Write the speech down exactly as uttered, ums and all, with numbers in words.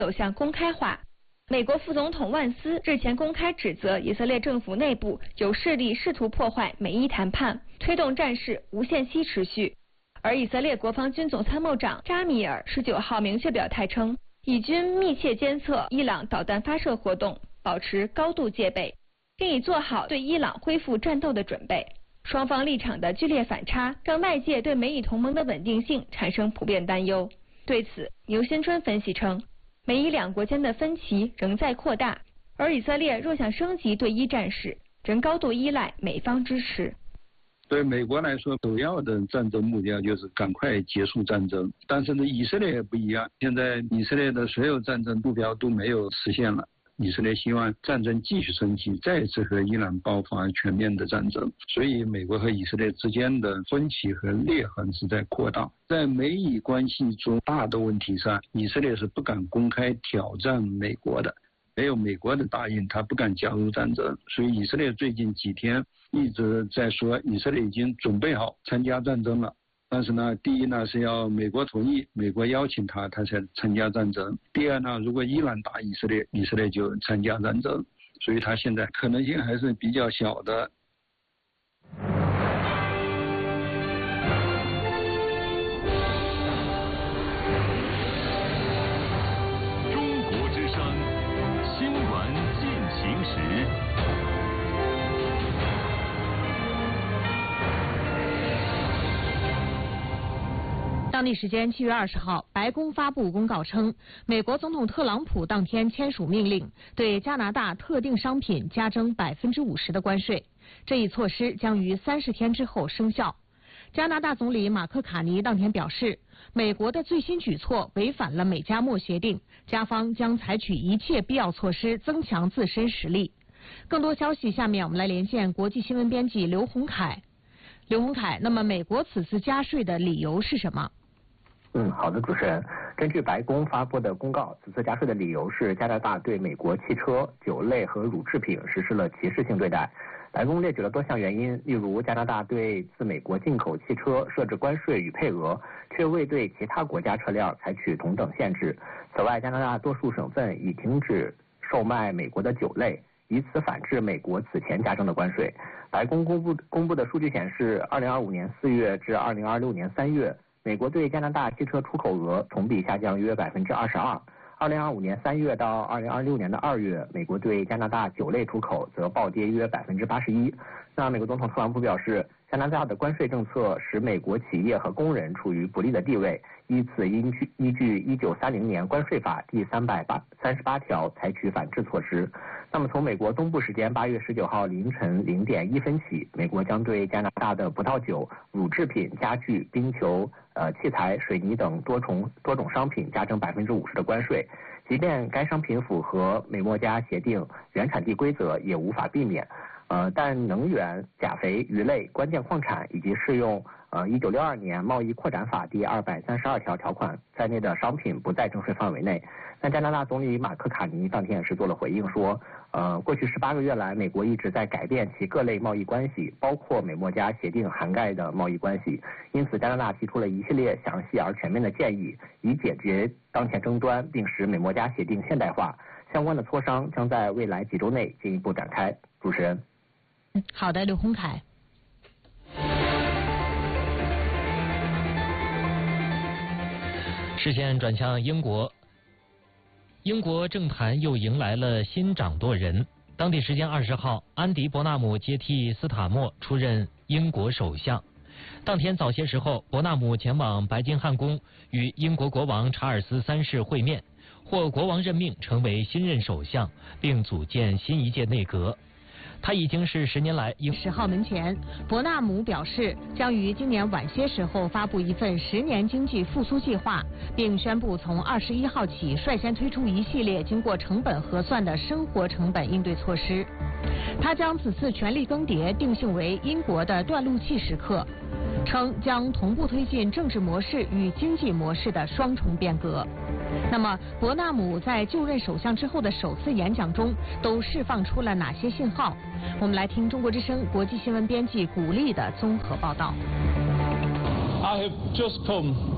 走向公开化。美国副总统万斯日前公开指责以色列政府内部有势力试图破坏美伊谈判，推动战事无限期持续。而以色列国防军总参谋长扎米尔十九号明确表态称，以军密切监测伊朗导弹发射活动，保持高度戒备，并已做好对伊朗恢复战斗的准备。双方立场的剧烈反差，让外界对美以同盟的稳定性产生普遍担忧。对此，牛新春分析称，美以两国间的分歧仍在扩大，而以色列若想升级对伊战事，仍高度依赖美方支持。 对美国来说，首要的战争目标就是赶快结束战争。但是呢，以色列也不一样，现在以色列的所有战争目标都没有实现了。以色列希望战争继续升级，再次和伊朗爆发全面的战争。所以，美国和以色列之间的分歧和裂痕是在扩大。在美以关系中大的问题上，以色列是不敢公开挑战美国的。没有美国的答应，他不敢加入战争。所以以色列最近几天一直在说，以色列已经准备好参加战争了。但是呢，第一呢是要美国同意，美国邀请他，他才参加战争。第二呢，如果伊朗打以色列，以色列就参加战争。所以他现在可能性还是比较小的。 当地时间七月二十号，白宫发布公告称，美国总统特朗普当天签署命令，对加拿大特定商品加征百分之五十的关税。这一措施将于三十天之后生效。加拿大总理马克卡尼当天表示，美国的最新举措违反了美加墨协定，加方将采取一切必要措施增强自身实力。更多消息，下面我们来连线国际新闻编辑刘洪凯。刘洪凯，那么美国此次加税的理由是什么？ 嗯，好的，主持人。根据白宫发布的公告，此次加税的理由是加拿大对美国汽车、酒类和乳制品实施了歧视性对待。白宫列举了多项原因，例如加拿大对自美国进口汽车设置关税与配额，却未对其他国家车辆采取同等限制。此外，加拿大多数省份已停止售卖美国的酒类，以此反制美国此前加征的关税。白宫公布公布的数据显示，二零二五年四月至二零二六年三月。美国对加拿大汽车出口额同比下降约百分之二十二。二零二五年三月到二零二六年的二月，美国对加拿大酒类出口则暴跌约百分之八十一。那美国总统特朗普表示，加拿大的关税政策使美国企业和工人处于不利的地位，因此依据依据一九三零年关税法第三百八三十八条采取反制措施。那么从美国东部时间八月十九号凌晨零点一分起，美国将对加拿大的葡萄酒、乳制品、家具、冰球、呃器材、水泥等多重多种商品加征百分之五十的关税。即便该商品符合美墨加协定原产地规则，也无法避免。呃，但能源、钾肥、鱼类、关键矿产以及适用呃一九六二年贸易扩展法第二百三十二条条款在内的商品不在征税范围内。那加拿大总理马克卡尼当天也是做了回应说，呃，过去十八个月来，美国一直在改变其各类贸易关系，包括美墨加协定涵盖的贸易关系。因此，加拿大提出了一系列详细而全面的建议，以解决当前争端，并使美墨加协定现代化。相关的磋商将在未来几周内进一步展开。主持人。 好的，刘洪凯。 视线转向英国，英国政坛又迎来了新掌舵人。当地时间二十号，安迪·伯纳姆接替斯塔默出任英国首相。当天早些时候，伯纳姆前往白金汉宫与英国国王查尔斯三世会面，获国王任命成为新任首相，并组建新一届内阁。他已经是十年来英十号门前，伯纳姆表示将于今年晚些时候发布一份十年经济复苏计划，并宣布从二十一号起率先推出一系列经过成本核算的生活成本应对措施。他将此次权力更迭定性为英国的断路器时刻，称将同步推进政治模式与经济模式的双重变革。那么，伯纳姆在就任首相之后的首次演讲中都释放出了哪些信号？我们来听中国之声国际新闻编辑古丽的综合报道。 I have just come